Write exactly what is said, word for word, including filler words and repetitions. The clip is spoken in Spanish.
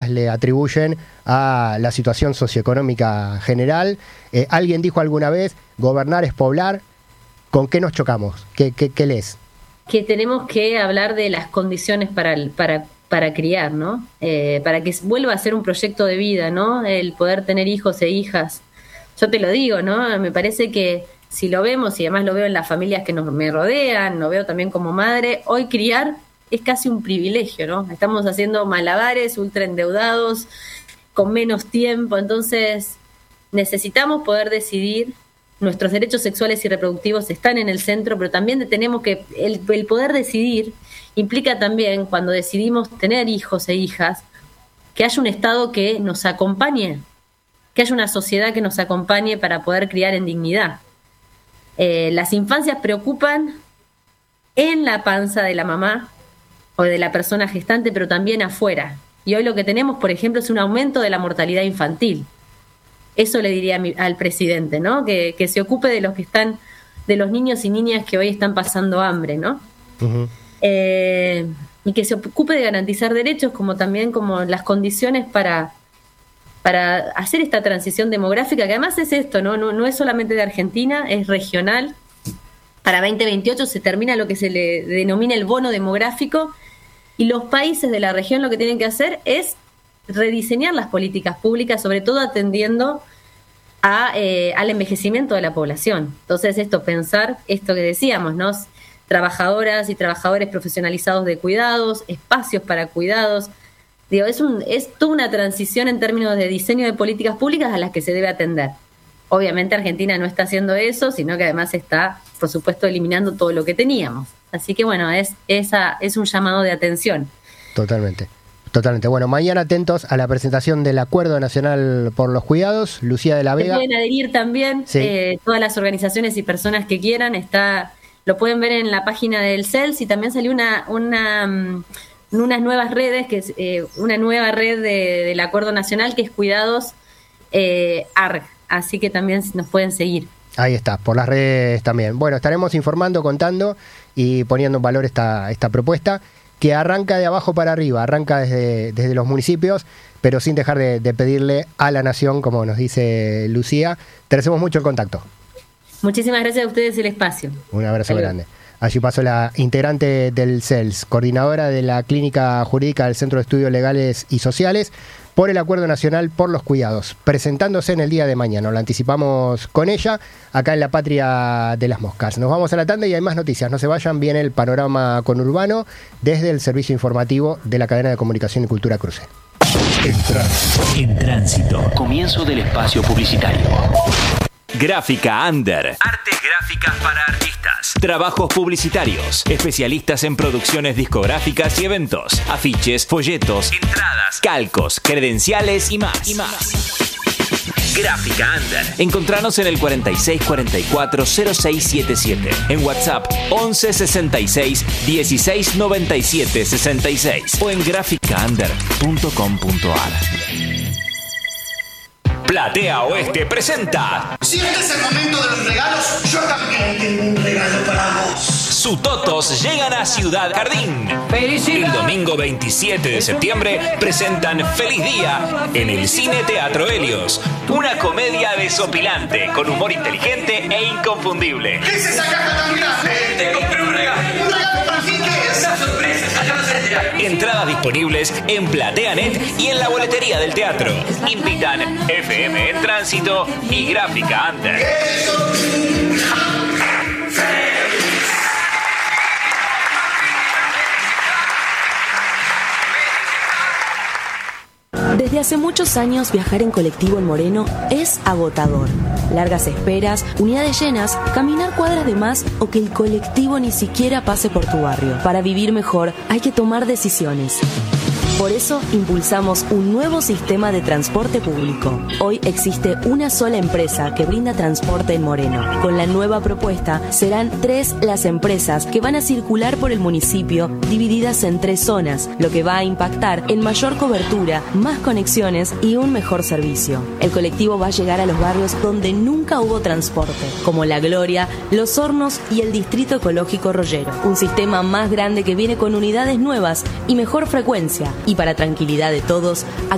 le atribuyen a la situación socioeconómica general. Eh, alguien dijo alguna vez, gobernar es poblar. ¿Con qué nos chocamos? ¿Qué, qué, qué lees? Que tenemos que hablar de las condiciones para, para, para criar, ¿no? Eh, para que vuelva a ser un proyecto de vida, ¿no? El poder tener hijos e hijas. Yo te lo digo, ¿no? Me parece que si lo vemos, y además lo veo en las familias que nos, me rodean, lo veo también como madre, hoy criar es casi un privilegio, ¿no? Estamos haciendo malabares, ultra endeudados, con menos tiempo, entonces necesitamos poder decidir. Nuestros derechos sexuales y reproductivos están en el centro, pero también tenemos que, el, el poder decidir implica también, cuando decidimos tener hijos e hijas, que haya un Estado que nos acompañe, que haya una sociedad que nos acompañe para poder criar en dignidad. Eh, las infancias preocupan en la panza de la mamá o de la persona gestante, pero también afuera. Y hoy lo que tenemos, por ejemplo, es un aumento de la mortalidad infantil. Eso le diría a mi, al presidente, ¿no? Que, que se ocupe de los que están, de los niños y niñas que hoy están pasando hambre, ¿no? Uh-huh. Eh, y que se ocupe de garantizar derechos, como también como las condiciones para, para hacer esta transición demográfica, que además es esto, ¿no? No, no es solamente de Argentina, es regional. Para veinte veintiocho se termina lo que se le denomina el bono demográfico, y los países de la región lo que tienen que hacer es rediseñar las políticas públicas, sobre todo atendiendo a, eh, al envejecimiento de la población. Entonces, esto, pensar esto que decíamos, ¿no? Trabajadoras y trabajadores profesionalizados de cuidados, espacios para cuidados. Digo, es, un, es toda una transición en términos de diseño de políticas públicas a las que se debe atender. Obviamente Argentina no está haciendo eso, sino que además está, por supuesto, eliminando todo lo que teníamos. Así que bueno, es, esa, es un llamado de atención. Totalmente, totalmente. Bueno, mañana atentos a la presentación del Acuerdo Nacional por los Cuidados. Lucía de la Vega. Se pueden adherir también, sí. eh, todas las organizaciones y personas que quieran. Está, lo pueden ver en la página del C E L S, y también salió una, una um, unas nuevas redes, que es eh, una nueva red de, del Acuerdo Nacional, que es Cuidados eh, A R G. Así que también nos pueden seguir. Ahí está, por las redes también. Bueno, estaremos informando, contando y poniendo en valor esta, esta propuesta que arranca de abajo para arriba, arranca desde, desde los municipios, pero sin dejar de, de pedirle a la nación, como nos dice Lucía. Te agradecemos mucho el contacto. Muchísimas gracias a ustedes el espacio. Un abrazo grande. Allí pasó la integrante del C E L S, coordinadora de la Clínica Jurídica del Centro de Estudios Legales y Sociales, por el Acuerdo Nacional por los Cuidados, presentándose en el día de mañana. Lo anticipamos con ella, acá en la Patria de las Moscas. Nos vamos a la tanda y hay más noticias. No se vayan, viene el panorama conurbano desde el servicio informativo de la cadena de comunicación y cultura Cruce. En tránsito. En tránsito. Comienzo del espacio publicitario. Gráfica Under. Artes gráficas para artistas. Trabajos publicitarios. Especialistas en producciones discográficas y eventos. Afiches, folletos, entradas, calcos, credenciales y más. Y más. Gráfica Under. Encontranos en el cuarenta y seis cuarenta y cuatro cero seis setenta y siete. En WhatsApp once sesenta y seis dieciséis noventa y siete sesenta y seis. O en gráfica under punto com punto a r. Platea Oeste presenta. Si este es el momento de los regalos, yo también tengo un regalo para vos. Sutotos llegan a Ciudad Jardín. El domingo veintisiete de septiembre presentan Feliz Día en el Cine Teatro Helios. Una comedia desopilante con humor inteligente e inconfundible. ¿Qué es esa caja tan grande? Te compré un regalo. ¿Un regalo para quién? ¿Qué es? Una sorpresa, ya no sé. Entradas disponibles en PlateaNet y en la boletería del teatro. Invitan F M en Tránsito y Gráfica Under. Desde hace muchos años viajar en colectivo en Moreno es agotador. Largas esperas, unidades llenas, caminar cuadras de más o que el colectivo ni siquiera pase por tu barrio. Para vivir mejor hay que tomar decisiones. Por eso impulsamos un nuevo sistema de transporte público. Hoy existe una sola empresa que brinda transporte en Moreno. Con la nueva propuesta serán tres las empresas que van a circular por el municipio, divididas en tres zonas, lo que va a impactar en mayor cobertura, más conexiones y un mejor servicio. El colectivo va a llegar a los barrios donde nunca hubo transporte, como La Gloria, Los Hornos y el Distrito Ecológico Rollero. Un sistema más grande que viene con unidades nuevas y mejor frecuencia. Y para tranquilidad de todos,